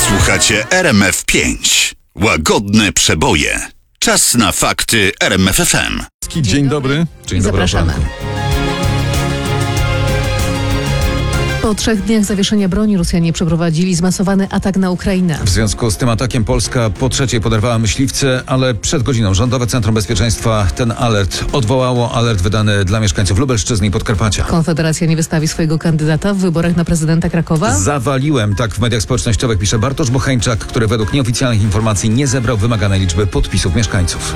Słuchacie RMF5. Łagodne przeboje. Czas na fakty RMF FM. Dzień dobry. Dzień dobry. Zapraszamy. Po 3 dniach zawieszenia broni Rosjanie przeprowadzili zmasowany atak na Ukrainę. W związku z tym atakiem Polska po trzeciej poderwała myśliwce, ale przed godziną Rządowe Centrum Bezpieczeństwa ten alert odwołało. Alert wydany dla mieszkańców Lubelszczyzny i Podkarpacia. Konfederacja nie wystawi swojego kandydata w wyborach na prezydenta Krakowa? Zawaliłem, tak w mediach społecznościowych pisze Bartosz Bocheńczak, który według nieoficjalnych informacji nie zebrał wymaganej liczby podpisów mieszkańców.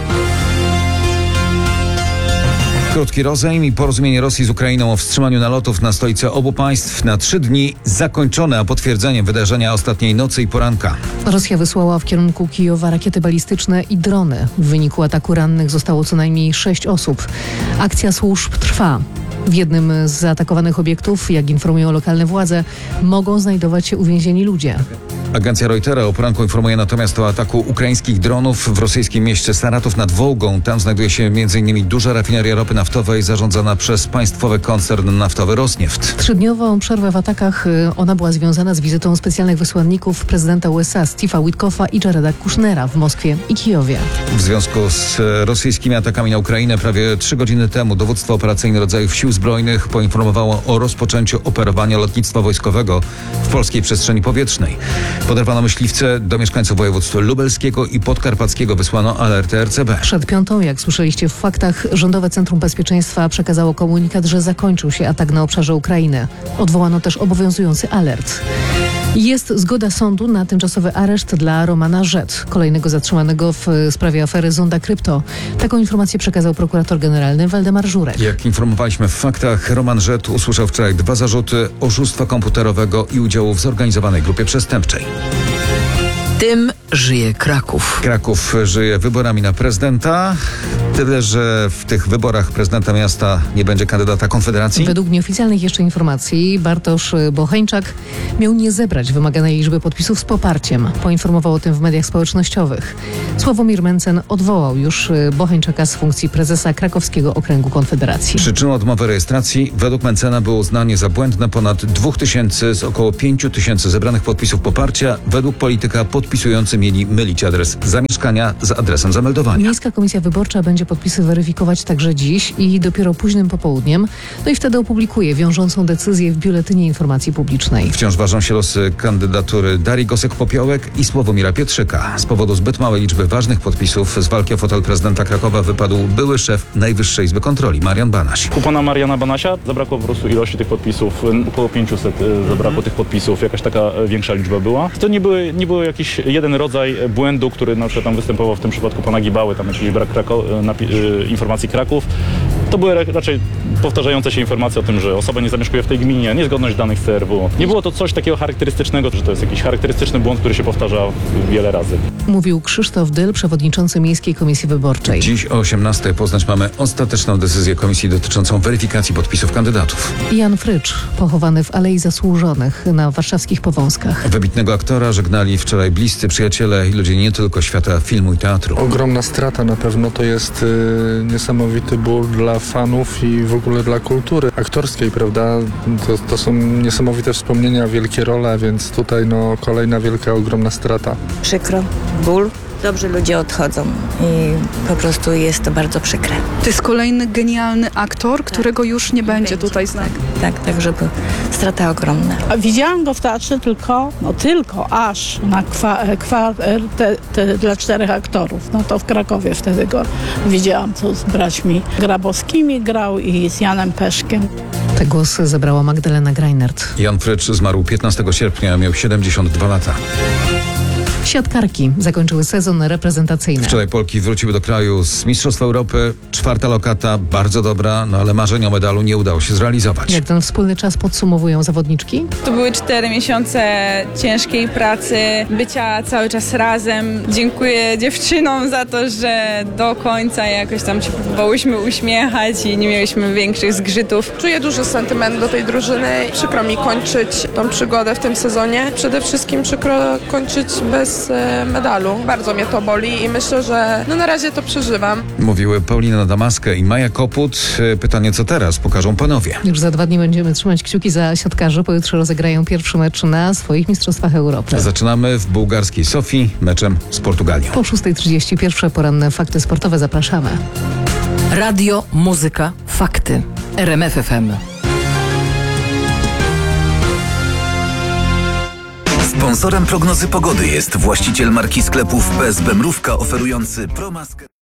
Krótki rozejm i porozumienie Rosji z Ukrainą o wstrzymaniu nalotów na stolice obu państw na 3 dni zakończone, a potwierdzeniem wydarzenia ostatniej nocy i poranka. Rosja wysłała w kierunku Kijowa rakiety balistyczne i drony. W wyniku ataku rannych zostało co najmniej 6 osób. Akcja służb trwa. W jednym z zaatakowanych obiektów, jak informują lokalne władze, mogą znajdować się uwięzieni ludzie. Agencja Reutera o poranku informuje natomiast o ataku ukraińskich dronów w rosyjskim mieście Saratów nad Wołgą. Tam znajduje się m.in. duża rafineria ropy naftowej zarządzana przez państwowy koncern naftowy Rosnieft. 3-dniową przerwę w atakach ona była związana z wizytą specjalnych wysłanników prezydenta USA Steve'a Witkoffa i Jareda Kushnera w Moskwie i Kijowie. W związku z rosyjskimi atakami na Ukrainę prawie 3 godziny temu dowództwo operacyjne rodzajów sił zbrojnych poinformowało o rozpoczęciu operowania lotnictwa wojskowego w polskiej przestrzeni powietrznej. Poderwano myśliwce. Do mieszkańców województw lubelskiego i podkarpackiego wysłano alerty RCB. Przed 5, jak słyszeliście w faktach, Rządowe Centrum Bezpieczeństwa przekazało komunikat, że zakończył się atak na obszarze Ukrainy. Odwołano też obowiązujący alert. Jest zgoda sądu na tymczasowy areszt dla Romana Rzet, kolejnego zatrzymanego w sprawie afery Zonda Krypto. Taką informację przekazał prokurator generalny Waldemar Żurek. Jak informowaliśmy w faktach, Roman Rzet usłyszał wczoraj 2 zarzuty oszustwa komputerowego i udziału w zorganizowanej grupie przestępczej. Tym żyje Kraków. Kraków żyje wyborami na prezydenta, tyle że w tych wyborach prezydenta miasta nie będzie kandydata Konfederacji. Według nieoficjalnych jeszcze informacji Bartosz Bocheńczak miał nie zebrać wymaganej liczby podpisów z poparciem. Poinformował o tym w mediach społecznościowych. Sławomir Mencen odwołał już Bocheńczaka z funkcji prezesa Krakowskiego Okręgu Konfederacji. Przyczyną odmowy rejestracji według Mencena było uznanie za błędne ponad 2000 z około 5000 zebranych podpisów poparcia. Według polityka podpisujący mieli mylić adres zamieszkania z adresem zameldowania. Miejska Komisja Wyborcza będzie podpisy weryfikować także dziś i dopiero późnym popołudniem. No i wtedy opublikuje wiążącą decyzję w Biuletynie Informacji Publicznej. Wciąż ważą się losy kandydatury Darii Gosek-Popiołek i Sławomira Pietrzyka. Z powodu zbyt małej liczby ważnych podpisów z walki o fotel prezydenta Krakowa wypadł były szef Najwyższej Izby Kontroli, Marian Banaś. U pana Mariana Banasia zabrakło po prostu ilości tych podpisów, około 500 zabrakło tych podpisów, jakaś taka większa liczba była. To nie był jakiś jeden rodzaj błędu, który na przykład tam występował w tym przypadku pana Gibały, tam jakiś brak informacji Kraków. To były raczej powtarzające się informacje o tym, że osoba nie zamieszkuje w tej gminie, niezgodność danych z CRW. Nie było to coś takiego charakterystycznego, że to jest jakiś charakterystyczny błąd, który się powtarza wiele razy. Mówił Krzysztof Dyl, przewodniczący Miejskiej Komisji Wyborczej. Dziś o 18:00 poznać mamy ostateczną decyzję komisji dotyczącą weryfikacji podpisów kandydatów. Jan Frycz, pochowany w Alei Zasłużonych na warszawskich Powązkach. Wybitnego aktora żegnali wczoraj bliscy przyjaciele i ludzie nie tylko świata filmu i teatru. Ogromna strata na pewno, to jest niesamowity ból dla fanów i w ogóle dla kultury aktorskiej, prawda? To są niesamowite wspomnienia, wielkie role, więc tutaj kolejna wielka, ogromna strata. Przykro, ból. Dobrzy ludzie odchodzą i po prostu jest to bardzo przykre. To jest kolejny genialny aktor, którego już nie będzie tutaj z nami. Tak, żeby strata ogromna. A widziałam go w teatrze tylko aż na dla 4 aktorów. No to w Krakowie wtedy go widziałam, co z braćmi Grabowskimi grał i z Janem Peszkiem. Te głosy zebrała Magdalena Greinert. Jan Frycz zmarł 15 sierpnia, miał 72 lata. Siatkarki zakończyły sezon reprezentacyjny. Wczoraj Polki wróciły do kraju z Mistrzostw Europy. 4. lokata, bardzo dobra, ale marzenia o medalu nie udało się zrealizować. Jak ten wspólny czas podsumowują zawodniczki? To były 4 miesiące ciężkiej pracy, bycia cały czas razem. Dziękuję dziewczynom za to, że do końca jakoś tam się próbowałyśmy uśmiechać i nie mieliśmy większych zgrzytów. Czuję duży sentyment do tej drużyny. Przykro mi kończyć tą przygodę w tym sezonie. Przede wszystkim przykro kończyć bez bez medalu. Bardzo mnie to boli i myślę, że na razie to przeżywam. Mówiły Paulina Damaskę i Maja Koput. Pytanie, co teraz? Pokażą panowie. Już za 2 dni będziemy trzymać kciuki za siatkarzy. Pojutrze rozegrają pierwszy mecz na swoich Mistrzostwach Europy. Zaczynamy w bułgarskiej Sofii meczem z Portugalią. Po 6:31 poranne fakty sportowe. Zapraszamy. Radio, muzyka, fakty. RMF FM. Sponsorem prognozy pogody jest właściciel marki sklepów PSB Mrówka oferujący promaskę.